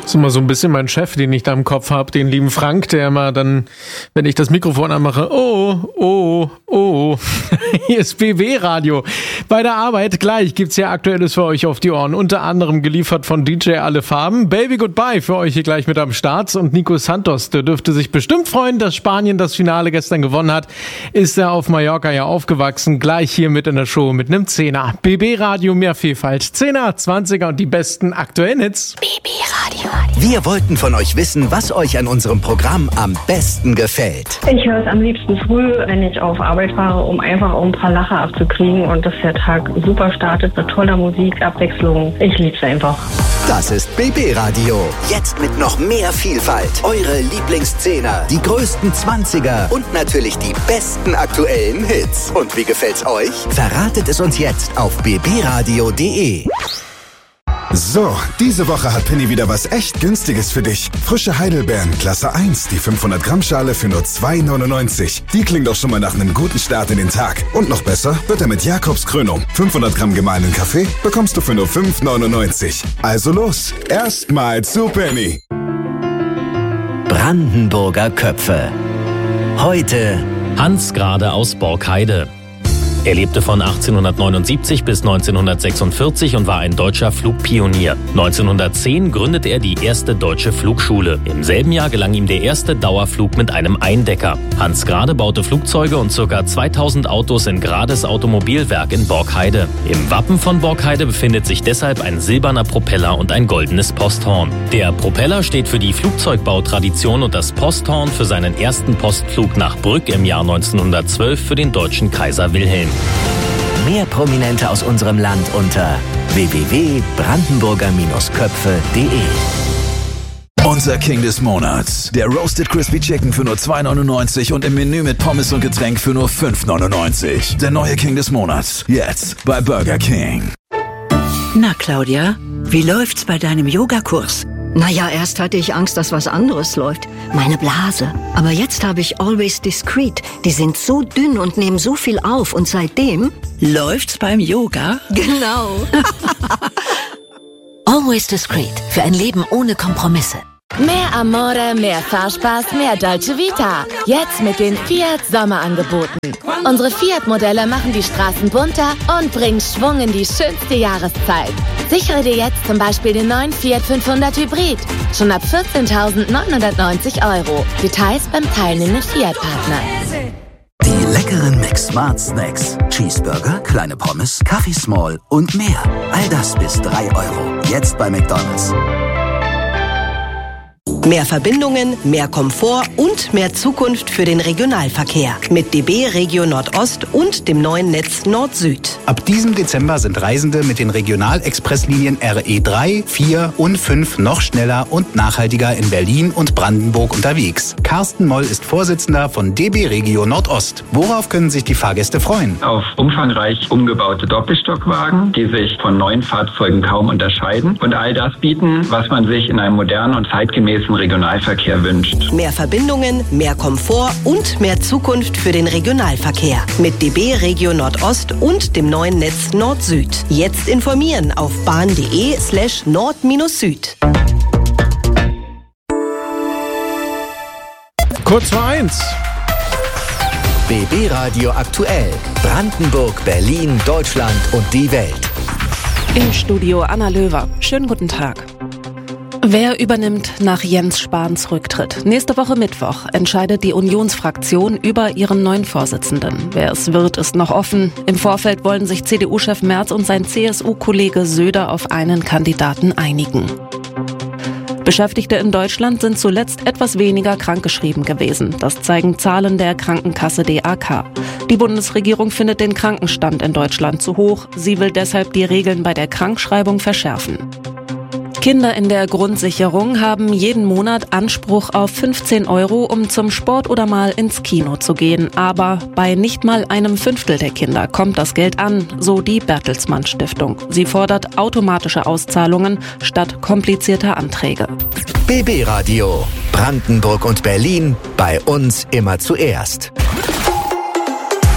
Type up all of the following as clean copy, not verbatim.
Das ist immer so ein bisschen mein Chef, den ich da im Kopf habe, den lieben Frank, der immer dann, wenn ich das Mikrofon anmache, oh, hier ist BB-Radio. Bei der Arbeit gleich gibt's ja Aktuelles für euch auf die Ohren, unter anderem geliefert von DJ Alle Farben. Baby Goodbye für euch hier gleich mit am Start. Und Nico Santos, der dürfte sich bestimmt freuen, dass Spanien das Finale gestern gewonnen hat. Ist er auf Mallorca ja aufgewachsen, gleich hier mit in der Show mit einem 10er. BB-Radio, mehr Vielfalt. 10er, 20er und die besten aktuellen Hits. BB-Radio. Wir wollten von euch wissen, was euch an unserem Programm am besten gefällt. Ich höre es am liebsten früh, wenn ich auf Arbeit fahre, um einfach ein paar Lacher abzukriegen und dass der Tag super startet mit toller Musik, Abwechslung. Ich liebe es einfach. Das ist BB-Radio. Jetzt mit noch mehr Vielfalt. Eure Lieblingszehner, die größten 20er und natürlich die besten aktuellen Hits. Und wie gefällt's euch? Verratet es uns jetzt auf bbradio.de. So, diese Woche hat Penny wieder was echt Günstiges für dich. Frische Heidelbeeren, Klasse 1, die 500 Gramm Schale für nur 2,99. Die klingt doch schon mal nach einem guten Start in den Tag. Und noch besser wird er mit Jakobskrönung. 500 Gramm gemahlenen Kaffee bekommst du für nur 5,99. Also los, erstmal zu Penny. Brandenburger Köpfe. Heute Hans Grade aus Borkheide. Er lebte von 1879 bis 1946 und war ein deutscher Flugpionier. 1910 gründete er die erste deutsche Flugschule. Im selben Jahr gelang ihm der erste Dauerflug mit einem Eindecker. Hans Grade baute Flugzeuge und ca. 2000 Autos in Grades Automobilwerk in Borkheide. Im Wappen von Borkheide befindet sich deshalb ein silberner Propeller und ein goldenes Posthorn. Der Propeller steht für die Flugzeugbautradition und das Posthorn für seinen ersten Postflug nach Brügg im Jahr 1912 für den deutschen Kaiser Wilhelm. mehr Prominente aus unserem Land unter www.brandenburger-köpfe.de. Unser King des Monats. Der Roasted Crispy Chicken für nur $2,99 und im Menü mit Pommes und Getränk für nur $5,99. Der neue King des Monats. Jetzt bei Burger King. Na, Claudia, wie läuft's bei deinem Yogakurs? Naja, erst hatte ich Angst, dass was anderes läuft. Meine Blase. Aber jetzt habe ich Always Discreet. Die sind so dünn und nehmen so viel auf. Und seitdem... Läuft's beim Yoga? Genau. Always Discreet. Für ein Leben ohne Kompromisse. Mehr Amore, mehr Fahrspaß, mehr Dolce Vita. Jetzt mit den Fiat Sommerangeboten. Unsere Fiat-Modelle machen die Straßen bunter und bringen Schwung in die schönste Jahreszeit. Sichere dir jetzt zum Beispiel den neuen Fiat 500 Hybrid. Schon ab 14.990 €. Details beim teilnehmenden Fiat-Partner. Die leckeren Mix-Smart Snacks. Cheeseburger, kleine Pommes, Kaffee Small und mehr. All das bis 3 €. Jetzt bei McDonald's. Mehr Verbindungen, mehr Komfort und mehr Zukunft für den Regionalverkehr. Mit DB Regio Nordost und dem neuen Netz Nord-Süd. Ab diesem Dezember sind Reisende mit den Regionalexpresslinien RE3, 4 und 5 noch schneller und nachhaltiger in Berlin und Brandenburg unterwegs. Carsten Moll ist Vorsitzender von DB Regio Nordost. Worauf können sich die Fahrgäste freuen? Auf umfangreich umgebaute Doppelstockwagen, die sich von neuen Fahrzeugen kaum unterscheiden und all das bieten, was man sich in einem modernen und zeitgemäßen Regionalverkehr wünscht. Mehr Verbindungen, mehr Komfort und mehr Zukunft für den Regionalverkehr. Mit DB Regio Nordost und dem neuen Netz Nord-Süd. Jetzt informieren auf bahn.de/nord-süd. Kurz vor 1. BB Radio aktuell. Brandenburg, Berlin, Deutschland und die Welt. Im Studio Anna Löwer. Schönen guten Tag. Wer übernimmt nach Jens Spahns Rücktritt? Nächste Woche Mittwoch entscheidet die Unionsfraktion über ihren neuen Vorsitzenden. Wer es wird, ist noch offen. Im Vorfeld wollen sich CDU-Chef Merz und sein CSU-Kollege Söder auf einen Kandidaten einigen. Beschäftigte in Deutschland sind zuletzt etwas weniger krankgeschrieben gewesen. Das zeigen Zahlen der Krankenkasse DAK. Die Bundesregierung findet den Krankenstand in Deutschland zu hoch. Sie will deshalb die Regeln bei der Krankschreibung verschärfen. Kinder in der Grundsicherung haben jeden Monat Anspruch auf 15 €, um zum Sport oder mal ins Kino zu gehen. Aber bei nicht mal einem Fünftel der Kinder kommt das Geld an, so die Bertelsmann Stiftung. Sie fordert automatische Auszahlungen statt komplizierter Anträge. BB Radio. Brandenburg und Berlin. Bei uns immer zuerst.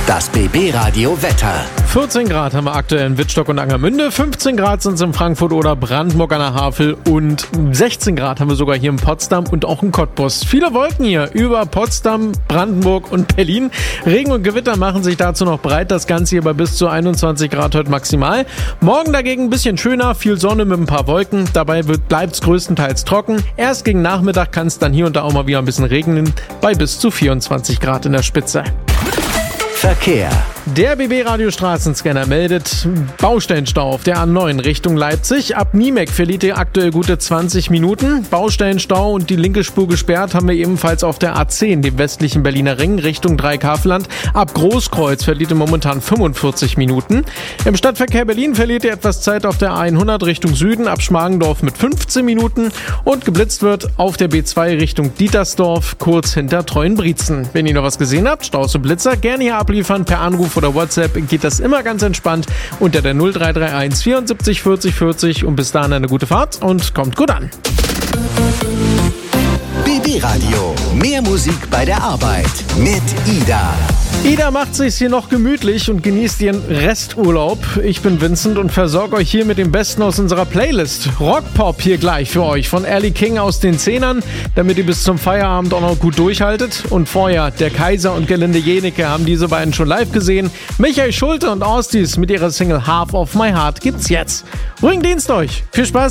Das BB-Radio Wetter. 14 Grad haben wir aktuell in Wittstock und Angermünde, 15 Grad sind es in Frankfurt oder Brandenburg an der Havel und 16 Grad haben wir sogar hier in Potsdam und auch in Cottbus. Viele Wolken hier über Potsdam, Brandenburg und Berlin. Regen und Gewitter machen sich dazu noch breit, das Ganze hier bei bis zu 21 Grad heute maximal. Morgen dagegen ein bisschen schöner, viel Sonne mit ein paar Wolken, dabei bleibt es größtenteils trocken. Erst gegen Nachmittag kann es dann hier und da auch mal wieder ein bisschen regnen, bei bis zu 24 Grad in der Spitze. Verkehr. Der BB-Radio-Straßenscanner meldet Baustellenstau auf der A9 Richtung Leipzig. Ab Niemek verliert ihr aktuell gute 20 Minuten. Baustellenstau und die linke Spur gesperrt haben wir ebenfalls auf der A10, dem westlichen Berliner Ring, Richtung Dreikaveland. Ab Großkreuz verliert ihr momentan 45 Minuten. Im Stadtverkehr Berlin verliert ihr etwas Zeit auf der A100 Richtung Süden, ab Schmargendorf mit 15 Minuten. Und geblitzt wird auf der B2 Richtung Dietersdorf, kurz hinter Treuenbrietzen. Wenn ihr noch was gesehen habt, Staus und Blitzer, gerne hier abliefern per Anruf oder WhatsApp, geht das immer ganz entspannt unter der 0331 74 40 40 und bis dahin eine gute Fahrt und kommt gut an. BB-Radio, mehr Musik bei der Arbeit mit Ida. Ida macht sich's hier noch gemütlich und genießt ihren Resturlaub. Ich bin Vincent und versorge euch hier mit dem Besten aus unserer Playlist. Rockpop hier gleich für euch von Ellie King aus den 10ern, damit ihr bis zum Feierabend auch noch gut durchhaltet. Und vorher, der Kaiser und Gelinde Jenecke haben diese beiden schon live gesehen. Michael Schulte und Austis mit ihrer Single Half of My Heart gibt's jetzt. Ruhigen Dienst euch. Viel Spaß.